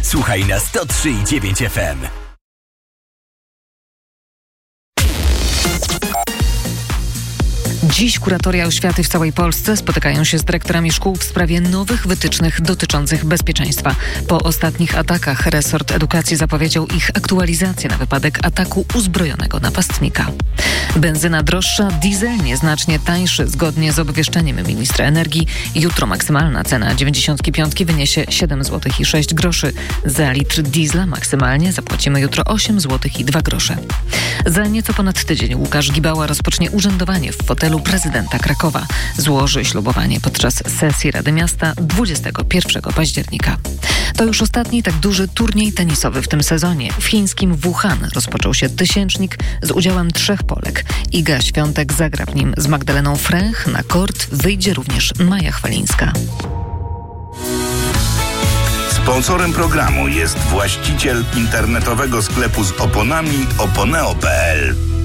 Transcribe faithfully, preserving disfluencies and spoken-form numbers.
Słuchaj na sto trzy i dziewięć F M. Dziś kuratoria oświaty w całej Polsce spotykają się z dyrektorami szkół w sprawie nowych wytycznych dotyczących bezpieczeństwa. Po ostatnich atakach resort edukacji zapowiedział ich aktualizację na wypadek ataku uzbrojonego napastnika. Benzyna droższa, diesel nieznacznie tańszy. Zgodnie z obwieszczeniem ministra energii jutro maksymalna cena dziewięćdziesiątki piątki wyniesie siedem złotych i sześć groszy. Za litr diesla maksymalnie zapłacimy jutro osiem złotych i dwa grosze. Za nieco ponad tydzień Łukasz Gibała rozpocznie urzędowanie w fotelu prezydenta Krakowa. Złoży ślubowanie podczas sesji Rady Miasta dwudziestego pierwszego października. To już ostatni tak duży turniej tenisowy w tym sezonie. W chińskim Wuhan rozpoczął się tysięcznik z udziałem trzech Polek. Iga Świątek zagra w nim z Magdaleną Fręch. Na kort wyjdzie również Maja Chwalińska. Sponsorem programu jest właściciel internetowego sklepu z oponami oponeo kropka p l.